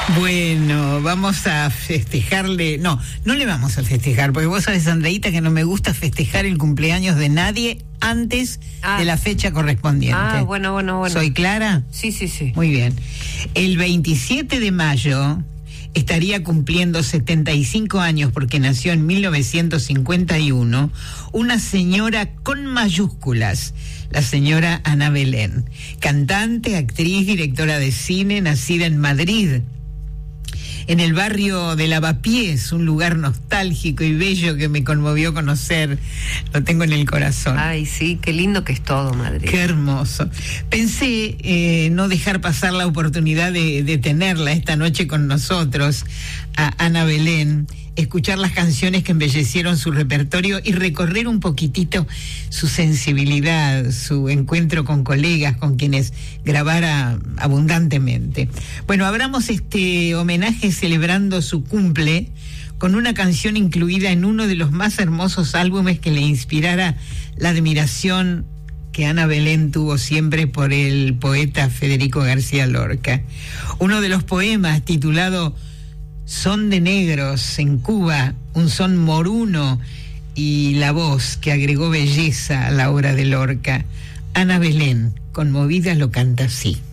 Bueno, vamos a festejarle. No le vamos a festejar, porque vos sabés, Andreita, que no me gusta festejar el cumpleaños de nadie antes de la fecha correspondiente. Bueno. ¿Soy clara? Sí. Muy bien. El 27 de mayo estaría cumpliendo 75 años, porque nació en 1951, una señora con mayúsculas, la señora Ana Belén, cantante, actriz, directora de cine, nacida en Madrid, en el barrio de Lavapiés, un lugar nostálgico y bello que me conmovió conocer. Lo tengo en el corazón. Ay, sí, qué lindo que es todo, Madrid. Qué hermoso. Pensé no dejar pasar la oportunidad de tenerla esta noche con nosotros, a Ana Belén, escuchar las canciones que embellecieron su repertorio y recorrer un poquitito su sensibilidad, su encuentro con colegas con quienes grabara abundantemente. Bueno, abramos este homenaje celebrando su cumple con una canción incluida en uno de los más hermosos álbumes que le inspirara la admiración que Ana Belén tuvo siempre por el poeta Federico García Lorca. Uno de los poemas, titulado Son de Negros en Cuba, un son moruno, y la voz que agregó belleza a la obra de Lorca. Ana Belén, conmovida, lo canta así.